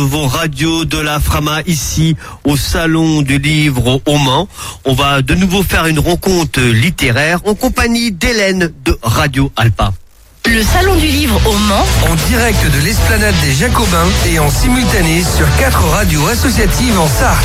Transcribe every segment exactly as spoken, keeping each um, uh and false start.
vos radios de la Frama ici au Salon du Livre au Mans. On va de nouveau faire une rencontre littéraire en compagnie d'Hélène de Radio Alpa. Le Salon du Livre au Mans, en direct de l'Esplanade des Jacobins et en simultané sur quatre radios associatives en Sarthe.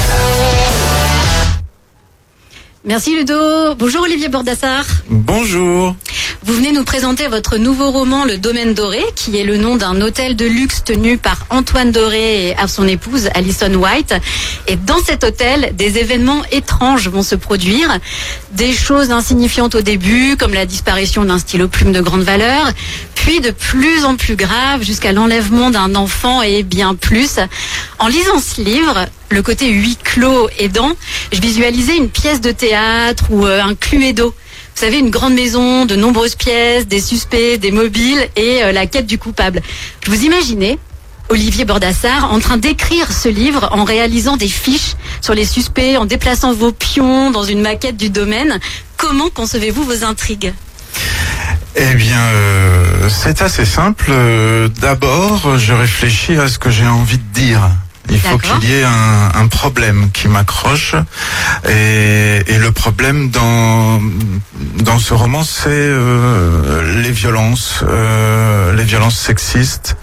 Merci Ludo. Bonjour Olivier Bordassar. Bonjour. Vous venez nous présenter votre nouveau roman Le Domaine Doré, qui est le nom d'un hôtel de luxe tenu par Antoine Doré et son épouse Alison White. Et dans cet hôtel, des événements étranges vont se produire. Des choses insignifiantes au début, comme la disparition d'un stylo plume de grande valeur, puis de plus en plus grave jusqu'à l'enlèvement d'un enfant et bien plus. En lisant ce livre, le côté huis clos aidant, je visualisais une pièce de théâtre ou un Cluedo. Vous savez, une grande maison, de nombreuses pièces, des suspects, des mobiles et euh, la quête du coupable. Je vous imaginais, Olivier Bordassar, en train d'écrire ce livre en réalisant des fiches sur les suspects, en déplaçant vos pions dans une maquette du domaine. Comment concevez-vous vos intrigues ? Eh bien, euh, c'est assez simple. Euh, d'abord, je réfléchis à ce que j'ai envie de dire. Il faut D'accord. qu'il y ait un, un problème qui m'accroche et, et le problème dans dans ce roman, c'est euh, les violences, euh, les violences sexistes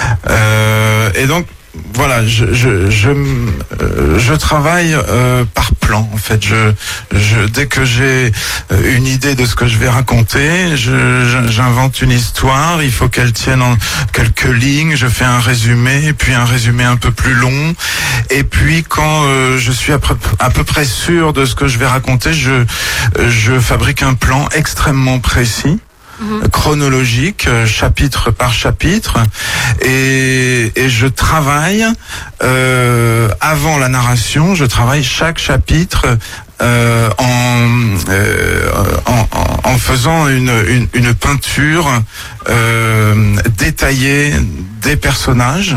euh, et donc voilà, je je je, euh, je travaille euh, par plan en fait. Je je dès que j'ai une idée de ce que je vais raconter, je, je j'invente une histoire. Il faut qu'elle tienne en quelques lignes. Je fais un résumé, puis un résumé un peu plus long. Et puis quand euh, je suis à peu, à peu près sûr de ce que je vais raconter, je je fabrique un plan extrêmement précis. Mmh. Chronologique, chapitre par chapitre, et, et je travaille euh, avant la narration, je travaille chaque chapitre euh, en, euh, en, en en faisant une, une, une peinture euh, détaillée des personnages.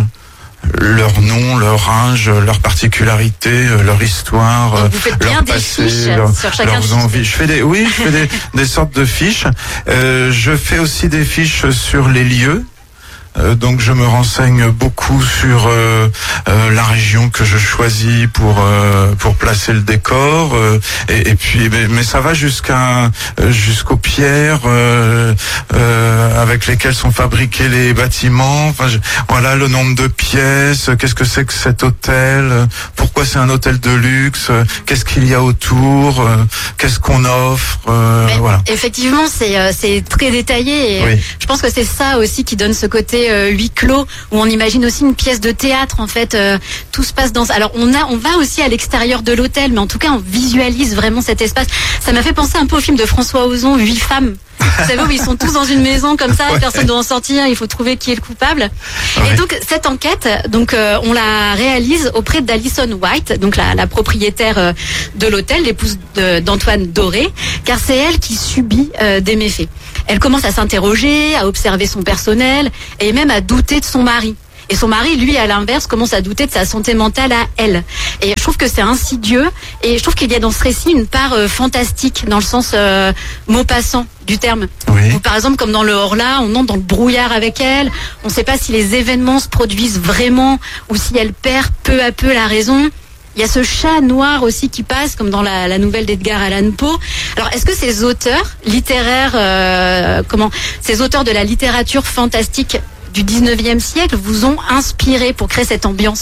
Leur nom, leur âge, leur particularité, leur histoire, donc vous faites bien leur des passé, fiches leur, sur chacun leurs de envies. Je fais des, oui, je fais des, des sortes de fiches. Euh, je fais aussi des fiches sur les lieux. Euh, donc je me renseigne beaucoup sur euh, euh, la région que je choisis pour euh, pour placer le décor euh, et, et puis mais, mais ça va jusqu'à euh, jusqu'aux pierres euh, euh, avec lesquelles sont fabriqués les bâtiments. Enfin je, voilà le nombre de pièces. Qu'est-ce que c'est que cet hôtel ? Pourquoi c'est un hôtel de luxe ? Qu'est-ce qu'il y a autour ? Qu'est-ce qu'on offre ? euh, Voilà. Effectivement, c'est euh, c'est très détaillé. Et Oui. je pense que c'est ça aussi qui donne ce côté Euh, huis clos, où on imagine aussi une pièce de théâtre en fait. Euh, tout se passe dans. Alors on a, on va aussi à l'extérieur de l'hôtel, mais en tout cas on visualise vraiment cet espace. Ça m'a fait penser un peu au film de François Ozon, Huit femmes. Vous savez où ils sont tous dans une maison comme ça, Ouais. personne doit en sortir, il faut trouver qui est le coupable. Ouais. Et donc cette enquête, donc euh, on la réalise auprès d'Alison White, donc la, la propriétaire euh, de l'hôtel, l'épouse de- d'Antoine Doré, car c'est elle qui subit euh, des méfaits. Elle commence à s'interroger, à observer son personnel et même à douter de son mari. Et son mari, lui, à l'inverse, commence à douter de sa santé mentale à elle. Et je trouve que c'est insidieux. Et je trouve qu'il y a dans ce récit une part euh, fantastique, dans le sens euh, mot-passant du terme. Oui. Ou par exemple, comme dans le Horla, on entre dans le brouillard avec elle. On ne sait pas si les événements se produisent vraiment ou si elle perd peu à peu la raison. Il y a ce chat noir aussi qui passe, comme dans la, la nouvelle d'Edgar Allan Poe. Alors, est-ce que ces auteurs littéraires, euh, comment, ces auteurs de la littérature fantastique du dix-neuvième siècle vous ont inspiré pour créer cette ambiance ?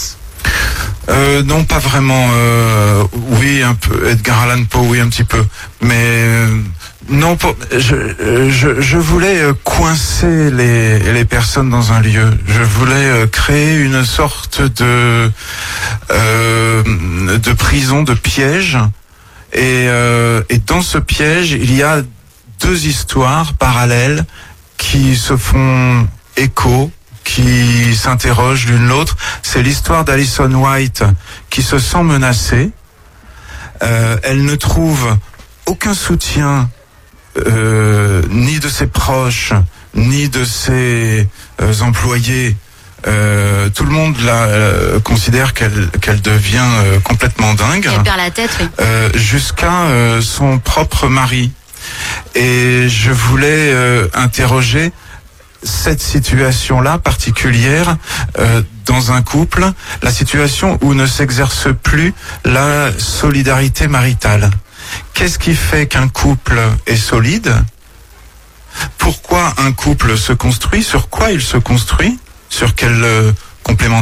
Euh, non, pas vraiment. Euh, oui, un peu. Edgar Allan Poe, oui, un petit peu. Mais euh, non, pas, je, je, je voulais euh, coincer les, les personnes dans un lieu. Je voulais euh, créer une sorte de euh, de prison, de piège. Et, euh, et dans ce piège, il y a deux histoires parallèles qui se font écho, qui s'interrogent l'une l'autre. C'est l'histoire d'Alison White qui se sent menacée. Euh, elle ne trouve aucun soutien euh, ni de ses proches, ni de ses euh, employés. Euh, tout le monde la euh, considère qu'elle qu'elle devient euh, complètement dingue. Elle perd la tête, oui. Euh, jusqu'à euh, son propre mari. Et je voulais euh, interroger cette situation-là particulière euh, dans un couple, la situation où ne s'exerce plus la solidarité maritale. Qu'est-ce qui fait qu'un couple est solide ? Pourquoi un couple se construit ? Sur quoi il se construit ? Sur quelle euh, complémentarité ?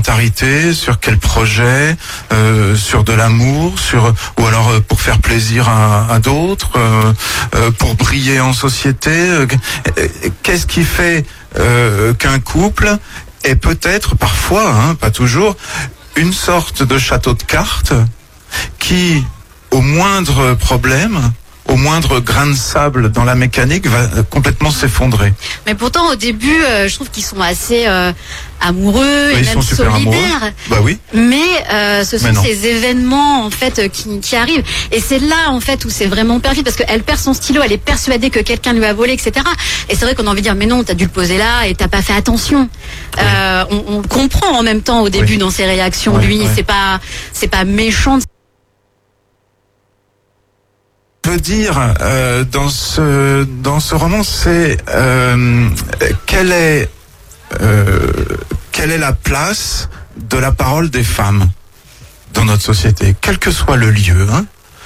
Sur quel projet ? euh, Sur de l'amour ? Sur ou alors euh, pour faire plaisir à, à d'autres ? euh, euh, Pour briller en société ? euh, Qu'est-ce qui fait euh, qu'un couple est peut-être parfois, hein, pas toujours, une sorte de château de cartes qui, au moindre problème, au moindre grain de sable dans la mécanique, va complètement s'effondrer. Mais pourtant, au début, euh, je trouve qu'ils sont assez euh, amoureux Bah, et ils même sont super solidaires. amoureux. Bah oui. Mais euh, ce sont Mais non. ces événements en fait euh, qui, qui arrivent. Et c'est là en fait où c'est vraiment perfide parce qu'elle perd son stylo, elle est persuadée que quelqu'un lui a volé, et cetera. Et c'est vrai qu'on a envie de dire mais non, t'as dû le poser là et t'as pas fait attention. Oui. Euh, on, on comprend en même temps au début Oui. dans ses réactions. Oui, Lui, oui. c'est pas c'est pas méchant. Je veux dire euh, dans ce dans ce roman, c'est euh, quelle est euh, quelle est la place de la parole des femmes dans notre société, quel que soit le lieu. Hein.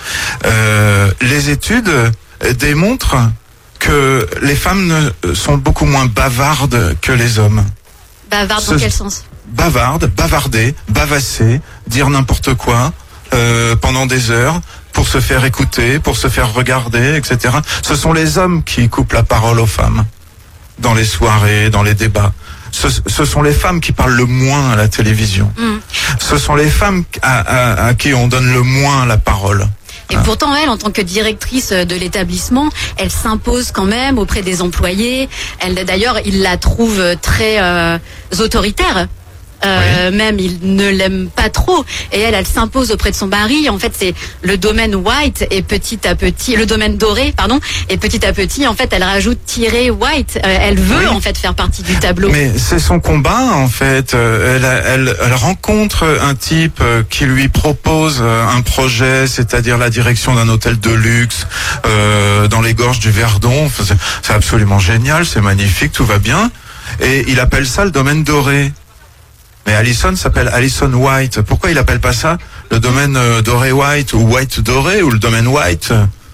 Euh, les études démontrent que les femmes ne, sont beaucoup moins bavardes que les hommes. Bavard dans Ce- quel sens? Bavardes, bavarder, bavasser, dire n'importe quoi euh, pendant des heures pour se faire écouter, pour se faire regarder, et cetera. Ce sont les hommes qui coupent la parole aux femmes dans les soirées, dans les débats. Ce, ce sont les femmes qui parlent le moins à la télévision. Mm. Ce sont les femmes à, à, à qui on donne le moins la parole. Et pourtant, elle, en tant que directrice de l'établissement, elle s'impose quand même auprès des employés. Elle, d'ailleurs, il la trouve très euh, autoritaire. Euh, Oui. Même il ne l'aime pas trop et elle elle s'impose auprès de son mari. En fait c'est le domaine white et petit à petit le domaine doré pardon et petit à petit en fait elle rajoute tiré white. Euh, elle veut Oui. en fait faire partie du tableau. Mais c'est son combat en fait. Euh, Elle, elle, elle rencontre un type euh, qui lui propose euh, un projet, c'est-à-dire la direction d'un hôtel de luxe euh, dans les gorges du Verdon. Enfin, c'est- c'est absolument génial, c'est magnifique, tout va bien. Et il appelle ça le domaine doré. Mais Alison s'appelle Alison White. Pourquoi il appelle pas ça le domaine euh, doré White ou White doré ou le domaine White?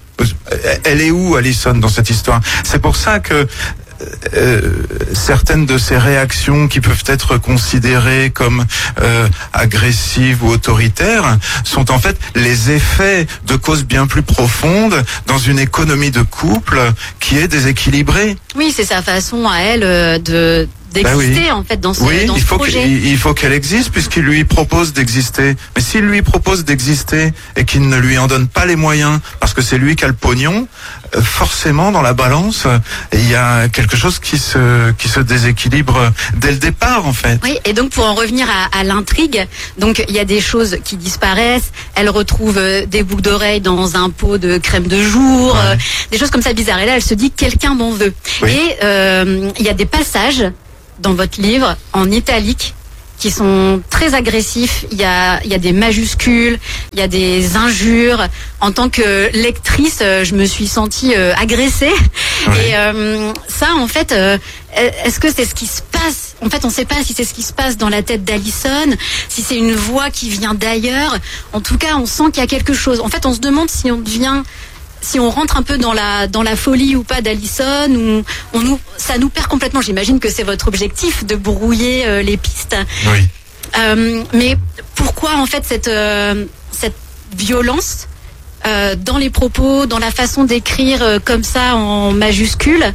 Elle est où Alison dans cette histoire? C'est pour ça que euh, certaines de ces réactions qui peuvent être considérées comme euh, agressives ou autoritaires sont en fait les effets de causes bien plus profondes dans une économie de couple qui est déséquilibrée. Oui, c'est sa façon à elle euh, de d'exister Bah oui. en fait dans ce Oui, dans il ce faut projet. qu'il il faut qu'elle existe puisqu'il lui propose d'exister. Mais s'il lui propose d'exister et qu'il ne lui en donne pas les moyens parce que c'est lui qui a le pognon, euh, forcément dans la balance, euh, il y a quelque chose qui se qui se déséquilibre dès le départ en fait. Oui, et donc pour en revenir à, à l'intrigue, donc il y a des choses qui disparaissent. Elle retrouve euh, des boucles d'oreilles dans un pot de crème de jour, Ouais. euh, des choses comme ça bizarres. Et là, elle se dit quelqu'un m'en veut. Oui. Et euh, il y a des passages dans votre livre en italique qui sont très agressifs. Il y a, il y a des majuscules, il y a des injures. En tant que lectrice, euh, je me suis sentie euh, agressée. Oui. Et euh, ça, en fait, euh, est-ce que c'est ce qui se passe? En fait, on ne sait pas si c'est ce qui se passe dans la tête d'Alison, si c'est une voix qui vient d'ailleurs. En tout cas, on sent qu'il y a quelque chose. En fait, on se demande si on devient... si on rentre un peu dans la dans la folie ou pas d'Alison, ou on nous ça nous perd complètement. J'imagine que c'est votre objectif de brouiller euh, les pistes. Oui. Euh, mais pourquoi en fait cette euh, cette violence euh, dans les propos, dans la façon d'écrire euh, comme ça en majuscule?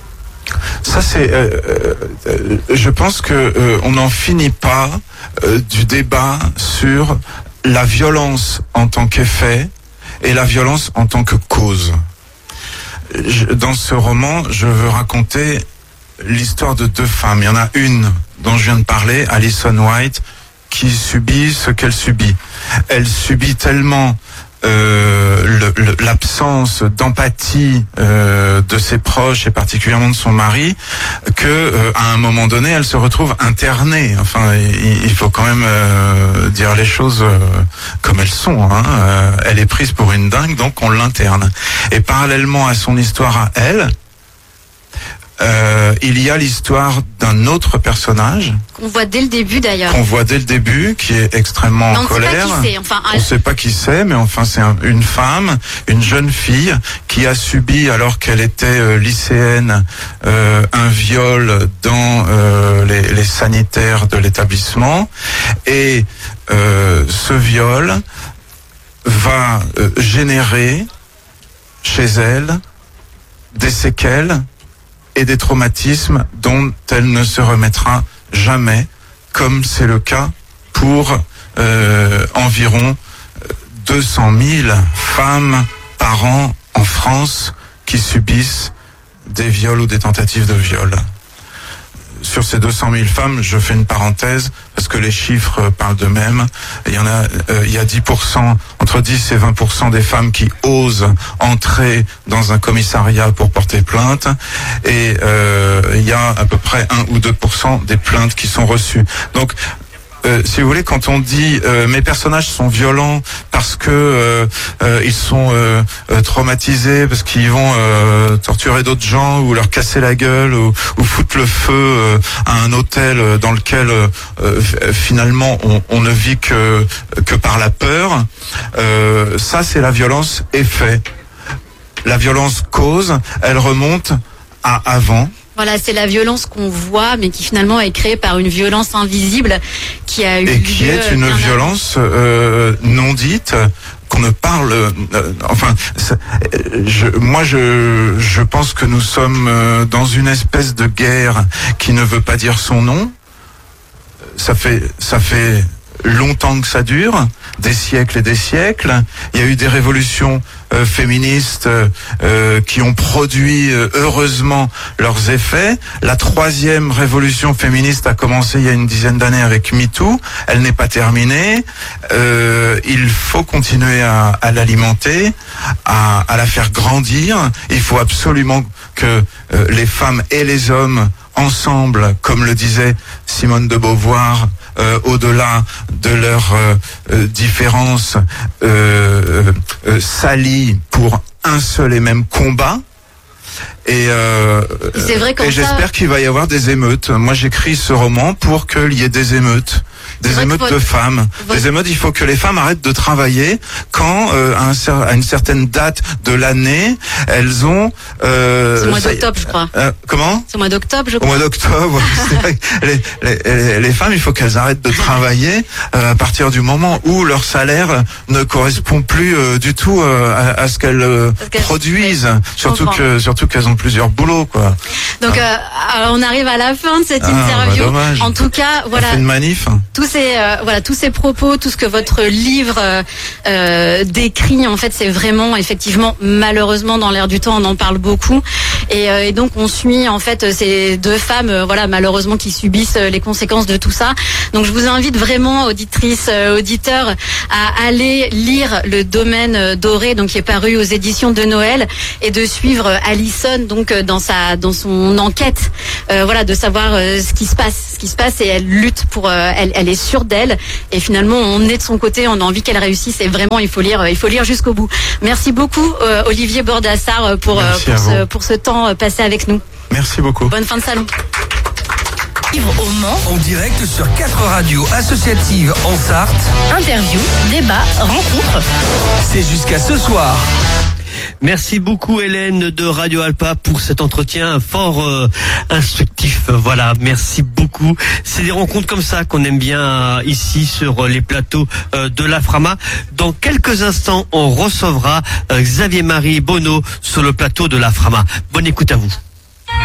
Ça c'est, euh, euh, je pense que euh, on n'en finit pas euh, du débat sur la violence en tant qu'effet et la violence en tant que cause. Je, dans ce roman, je veux raconter l'histoire de deux femmes. Il y en a une dont je viens de parler, Alison White, qui subit ce qu'elle subit. Elle subit tellement euh, le, le, l'absence d'empathie euh, de ses proches et particulièrement de son mari que euh, à un moment donné elle se retrouve internée. Enfin, il, il faut quand même euh, dire les choses euh, comme elles sont. Hein. Euh, elle est prise pour une dingue, donc on l'interne. Et parallèlement à son histoire à elle, euh, il y a l'histoire d'un autre personnage qu'on voit dès le début d'ailleurs. Qu'on voit dès le début, qui est extrêmement mais en on colère. Sait pas qui c'est. Enfin, on ne sait pas qui c'est, mais enfin c'est un, une femme, une jeune fille qui a subi, alors qu'elle était euh, lycéenne, euh, un viol dans euh, les, les sanitaires de l'établissement. Et euh, ce viol va euh, générer chez elle des séquelles et des traumatismes dont elle ne se remettra jamais, comme c'est le cas pour euh, environ deux cent mille femmes par an en France qui subissent des viols ou des tentatives de viol. Sur ces deux cent mille femmes, je fais une parenthèse parce que les chiffres parlent d'eux-mêmes. Il y en a, euh, il y a dix pour cent, entre dix et vingt pour cent des femmes qui osent entrer dans un commissariat pour porter plainte, et euh, il y a à peu près un ou deux pour cent des plaintes qui sont reçues. Donc, Euh, si vous voulez, quand on dit euh, mes personnages sont violents parce que euh, euh, ils sont euh, euh, traumatisés, parce qu'ils vont euh, torturer d'autres gens ou leur casser la gueule ou, ou foutre le feu euh, à un hôtel dans lequel euh, finalement on, on ne vit que que par la peur, euh, ça c'est la violence effet. La violence cause, elle remonte à avant. Voilà, c'est la violence qu'on voit, mais qui finalement est créée par une violence invisible qui a eu et qui lieu est une bien violence euh, non dite, qu'on ne parle. Euh, enfin, je, moi, je, je pense que nous sommes dans une espèce de guerre qui ne veut pas dire son nom. Ça fait, ça fait longtemps que ça dure, des siècles et des siècles. Il y a eu des révolutions euh, féministes euh, qui ont produit euh, heureusement leurs effets. La troisième révolution féministe a commencé il y a une dizaine d'années avec MeToo. Elle n'est pas terminée. Euh, il faut continuer à, à l'alimenter, à, à la faire grandir. Il faut absolument que euh, les femmes et les hommes ensemble, comme le disait Simone de Beauvoir, euh, au-delà de leurs euh, euh, différences, euh, euh, s'allient pour un seul et même combat. Et, euh, c'est vrai et j'espère ça... qu'il va y avoir des émeutes. Moi, j'écris ce roman pour qu'il y ait des émeutes. Des émeutes votre... de femmes. Votre... Des émeutes, il faut que les femmes arrêtent de travailler quand, euh, à, un, à une certaine date de l'année, elles ont... Euh, c'est au mois d'octobre, je crois. Euh, comment ? C'est au mois d'octobre, je crois. Au mois d'octobre. les, les, les femmes, il faut qu'elles arrêtent de travailler euh, à partir du moment où leur salaire ne correspond plus euh, du tout euh, à, à ce qu'elles euh, produisent. Oui, surtout que, surtout qu'elles ont plusieurs boulots, quoi. Donc, ah. euh, on arrive à la fin de cette ah, interview. Bah, dommage. En tout cas, voilà. On fait une manif. Tous ces, euh, voilà, tous ces propos, tout ce que votre livre euh, euh, décrit, en fait, c'est vraiment, effectivement, malheureusement, dans l'air du temps, on en parle beaucoup. Et, euh, et donc, on suit, en fait, ces deux femmes, euh, voilà, malheureusement, qui subissent euh, les conséquences de tout ça. Donc, je vous invite vraiment, auditrices, euh, auditeurs, à aller lire Le Domaine doré, donc qui est paru aux éditions de Noël, et de suivre euh, Alison, donc euh, dans sa, dans son enquête, euh, voilà, de savoir euh, ce qui se passe, ce qui se passe, et elle lutte pour, euh, elle, elle est sûre d'elle, et finalement, on est de son côté, on a envie qu'elle réussisse, et vraiment, il faut lire, il faut lire jusqu'au bout. Merci beaucoup, euh, Olivier Bordassar, pour euh, pour ce, pour ce temps passé avec nous. Merci beaucoup. Bonne fin de salon. Au Mans, en direct sur quatre radios associatives en Sarthe. Interview, débat, rencontre. C'est jusqu'à ce soir. Merci beaucoup Hélène de Radio Alpa pour cet entretien fort euh, instructif. Voilà, merci beaucoup. C'est des rencontres comme ça qu'on aime bien euh, ici sur les plateaux euh, de la Frama. Dans quelques instants, on recevra euh, Xavier Marie Bonneau sur le plateau de la Frama. Bonne écoute à vous.